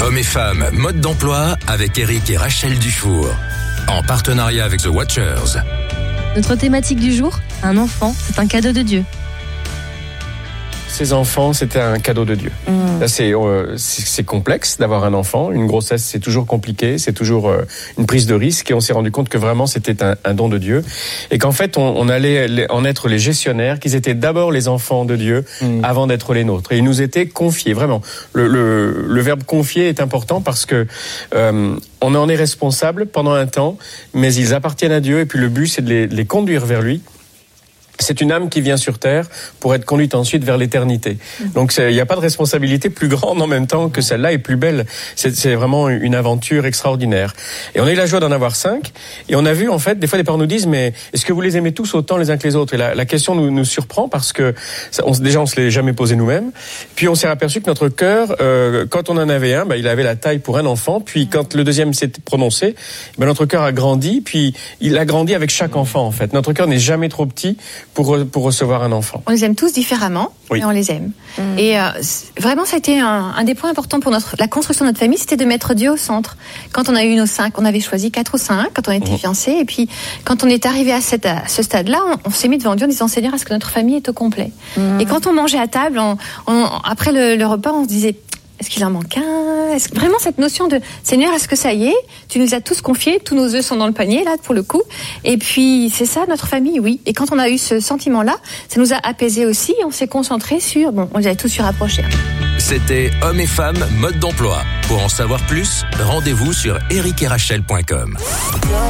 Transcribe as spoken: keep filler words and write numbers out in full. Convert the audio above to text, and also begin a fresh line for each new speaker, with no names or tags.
Hommes et femmes, mode d'emploi avec Eric et Rachel Dufour. En partenariat avec The Watchers.
Notre thématique du jour, un enfant, c'est un cadeau de Dieu.
Ces enfants, c'était un cadeau de Dieu. Mmh. Là, c'est, euh, c'est, c'est complexe d'avoir un enfant. Une grossesse, c'est toujours compliqué, c'est toujours euh, une prise de risque. Et on s'est rendu compte que vraiment, c'était un, un don de Dieu. Et qu'en fait, on, on allait les, en être les gestionnaires, qu'ils étaient d'abord les enfants de Dieu mmh. avant d'être les nôtres. Et ils nous étaient confiés, vraiment. Le, le, le verbe confier est important parce que euh, on en est responsable pendant un temps, mais ils appartiennent à Dieu. Et puis le but, c'est de les, de les conduire vers lui. C'est une âme qui vient sur terre pour être conduite ensuite vers l'éternité. Donc il n'y a pas de responsabilité plus grande en même temps que celle-là et plus belle. C'est, c'est vraiment une aventure extraordinaire. Et on a eu la joie d'en avoir cinq. Et on a vu en fait, des fois les parents nous disent, mais est-ce que vous les aimez tous autant les uns que les autres? Et la, la question nous, nous surprend parce que ça, on, déjà on se l'est jamais posé nous-mêmes. Puis on s'est aperçu que notre cœur, euh, quand on en avait un, bah, il avait la taille pour un enfant. Puis quand le deuxième s'est prononcé, bah, notre cœur a grandi. Puis il a grandi avec chaque enfant en fait. Notre cœur n'est jamais trop petit pour, pour recevoir un enfant.
On les aime tous différemment, oui. mais on les aime. Mmh. Et euh, vraiment, ça a été un, un des points importants pour notre, la construction de notre famille, c'était de mettre Dieu au centre. Quand on a eu nos cinq, on avait choisi quatre ou cinq, quand on était mmh. fiancés, et puis quand on est arrivé à, cette, à ce stade-là, on, on s'est mis devant Dieu en disant, Seigneur, est-ce que notre famille est au complet? mmh. Et quand on mangeait à table, on, on, après le, le repas, on se disait, est-ce qu'il en manque un? Est-ce que vraiment cette notion de Seigneur, est-ce que ça y est? Tu nous as tous confiés, tous nos œufs sont dans le panier, là, pour le coup. Et puis, c'est ça, notre famille, oui. Et quand on a eu ce sentiment-là, ça nous a apaisés aussi. On s'est concentré sur, bon, on les avait tous surapprochés.
C'était Hommes et femmes, mode d'emploi. Pour en savoir plus, rendez-vous sur eric et rachel point com.